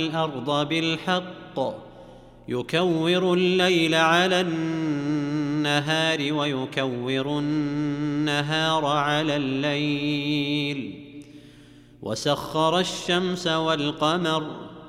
الأرض بالحق يكور الليل على النهار ويكور النهار على الليل وسخر الشمس والقمر